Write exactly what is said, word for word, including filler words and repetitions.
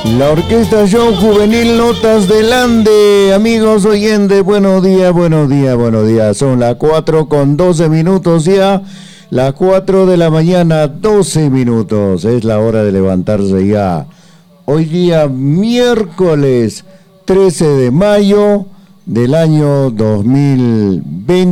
La Orquesta Show Juvenil Notas del Ande. Amigos oyentes, buenos días, buenos días, buenos días. Son las cuatro con doce minutos ya. Las cuatro de la mañana, doce minutos. Es la hora de levantarse ya. Hoy día, miércoles trece de mayo del año dos mil veinte.